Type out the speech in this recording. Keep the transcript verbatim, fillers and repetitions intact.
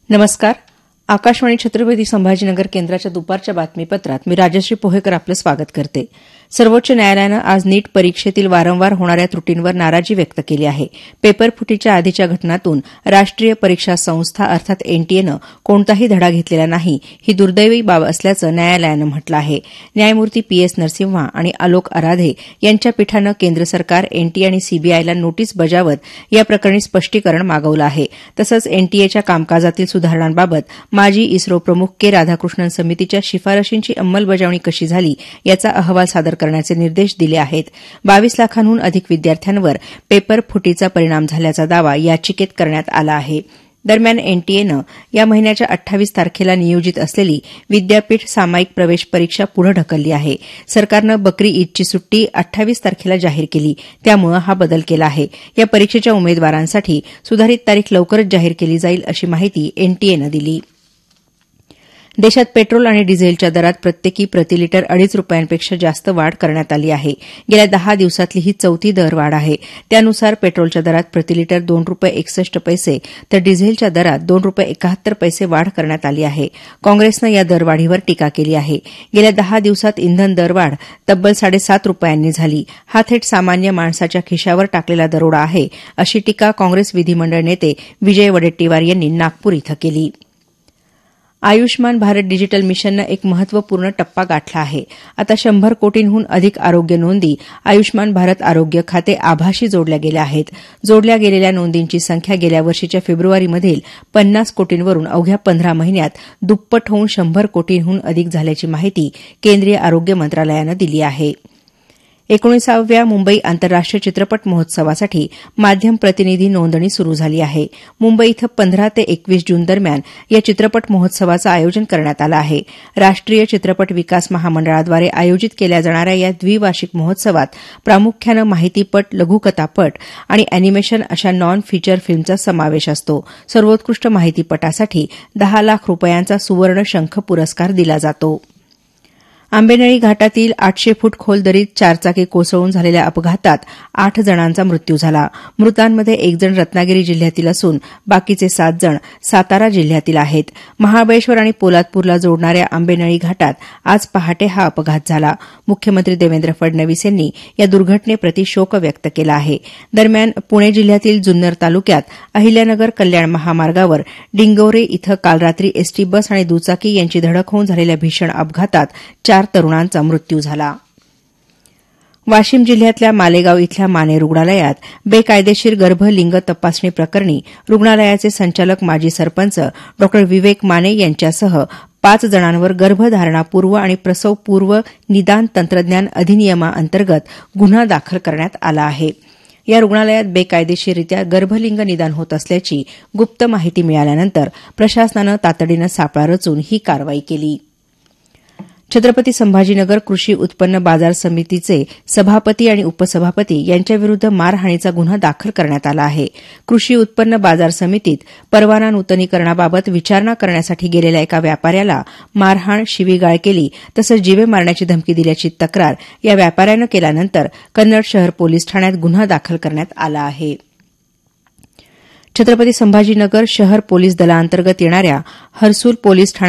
नमस्कार. आकाशवाणी छत्रपती संभाजीनगर केंद्राच्या दुपारच्या बातमीपत्रात मी राजश्री पोहेकर आपलं स्वागत करते. सर्वोच्च न्यायालयानं आज नीट परीक्षेतील वारंवार होणाऱ्या त्रुटींवर नाराजी व्यक्त केली आहे. पेपर फुटीच्या आधीच्या घटनांतून राष्ट्रीय परीक्षा संस्था अर्थात एनटीएनं कोणताही धडा घेतलेला नाही, ही दुर्दैवी बाब असल्याचं न्यायालयानं म्हटलं आहे. न्यायमूर्ती पी एस नरसिंहा आणि आलोक आराधे यांच्या पीठानं केंद्र सरकार, एनटीए आणि सीबीआयला नोटीस बजावत या प्रकरणी स्पष्टीकरण मागवलं आहे. तसंच एनटीएच्या कामकाजातील सुधारणांबाबत माजी इस्रो प्रमुख के राधाकृष्णन समितीच्या शिफारशींची अंमलबजावणी कशी झाली याचा अहवाल सादर करण्याचे निर्देश दिले आहेत. बावीस लाखांहून अधिक विद्यार्थ्यांवर पेपर फुटीचा परिणाम झाल्याचा दावा याचिकेत करण्यात आला आहे. दरम्यान एनटीएनं या महिन्याच्या अठ्ठावीस तारखेला नियोजित असलेली विद्यापीठ सामायिक प्रवेश परीक्षा पुढे ढकलली आहे. सरकारनं बकरी ईदची सुट्टी अठ्ठावीस तारखेला जाहीर केली, त्यामुळे हा बदल केला आहे. या परीक्षेच्या उमेदवारांसाठी सुधारित तारीख लवकरच जाहीर केली जाईल अशी माहिती एनटीएनं दिली. देशात पेट्रोल आणि डिझेलच्या दरात प्रत्येकी प्रतिलिटर अडीच रुपयांपेक्षा जास्त वाढ करण्यात आली आहे. गेल्या दहा दिवसातली ही चौथी दरवाढ आहे. त्यानुसार पेट्रोलच्या दरात प्रतिलिटर दोन रुपये एकसष्ट पैसे तर डिझेलच्या दरात दोन रुपये एकाहत्तर पैसे वाढ करण्यात आली आहे. काँग्रेसनं या दरवाढीवर टीका केली आहे. गेल्या दहा दिवसात इंधन दरवाढ तब्बल साडेसात रुपयांनी झाली. हा थेट सामान्य माणसाच्या खिशावर टाकलेला दरोडा आहे, अशी टीका काँग्रेस विधिमंडळ नेते विजय वडेट्टीवार यांनी नागपूर इथं केली. आयुष्मान भारत डिजिटल मिशननं एक महत्वपूर्ण टप्पा गाठला आहे. आता शंभर कोटींहून अधिक आरोग्य नोंदी आयुष्मान भारत आरोग्य खाते आभाशी जोडल्या गेल्या आहेत. जोडल्या गेलेल्या नोंदींची संख्या गेल्या वर्षीच्या फेब्रुवारीमधील पन्नास कोटींवरून अवघ्या पंधरा महिन्यात दुप्पट होऊन शंभर कोटींहून अधिक झाल्याची माहिती केंद्रीय आरोग्य मंत्रालयानं दिली आहे. एकोणीसाव्या मुंबई आंतरराष्ट्रीय चित्रपट महोत्सवासाठी माध्यम प्रतिनिधी नोंदणी सुरू झाली आहे. मुंबई इथं पंधरा ते एकवीस जून दरम्यान या चित्रपट महोत्सवाचं आयोजन करण्यात आलं आहे. राष्ट्रीय चित्रपट विकास महामंडळाद्वारे आयोजित केल्या जाणाऱ्या या द्विवार्षिक महोत्सवात प्रामुख्यानं माहितीपट, लघुकथापट आणि अॅनिमेशन अशा नॉन फीचर फिल्मचा समावेश असतो. सर्वोत्कृष्ट माहितीपटासाठी दहा लाख रुपयांचा सुवर्ण शंख पुरस्कार दिला जातो. आंबेनळी घाटातील आठशे फूट खोल दरीत चारचाकी कोसळून झालेल्या अपघातात आठ जणांचा मृत्यू झाला. मृतांमध्ये एक जण रत्नागिरी जिल्ह्यातील असून बाकीचे सात जण सातारा जिल्ह्यातील आहेत. महाबळेश्वर आणि पोलादपूरला जोडणाऱ्या आंबेनळी घाटात आज पहाटे हा अपघात झाला. मुख्यमंत्री देवेंद्र फडणवीस यांनी या दुर्घटनेप्रती शोक व्यक्त केला आहे. दरम्यान पुणे जिल्ह्यातील जुन्नर तालुक्यात अहिल्यानगर कल्याण महामार्गावर डिंगोरे इथं काल रात्री एसटी बस आणि दुचाकी यांची धडक होऊन झालेल्या भीषण अपघातात चार तरुणांचा मृत्यू झाला. वाशिम जिल्ह्यातल्या मालेगाव इथल्या माने रुग्णालयात बेकायदेशीर गर्भ लिंग तपासणी प्रकरणी रुग्णालयाचे संचालक माजी सरपंच डॉ विवेक माने यांच्यासह पाच जणांवर गर्भधारणापूर्व आणि प्रसवपूर्व निदान तंत्रज्ञान अधिनियमाअंतर्गत गुन्हा दाखल करण्यात आला आहे. या रुग्णालयात बेकायदेशीररित्या गर्भलिंग निदान होत असल्याची गुप्त माहिती मिळाल्यानंतर प्रशासनानं तातडीनं सापळा रचून ही कारवाई केली. छत्रपती संभाजीनगर कृषी उत्पन्न बाजार समितीचे सभापती आणि उपसभापती यांच्याविरुद्ध मारहाणीचा गुन्हा दाखल करण्यात आला आहे. कृषी उत्पन्न बाजार समितीत परवाना नूतनीकरणाबाबत विचारणा करण्यासाठी गेलेल्या एका व्यापाऱ्याला मारहाण, शिवीगाळ केली तसंच जीवे मारण्याची धमकी दिल्याची तक्रार या व्यापाऱ्यानं केल्यानंतर कन्नड शहर पोलीस ठाण्यात गुन्हा दाखल करण्यात आला आहे. छत्रपती संभाजीनगर शहर पोलीस दलाअंतर्गत येणाऱ्या हर्सूल पोलीस ठाण्यात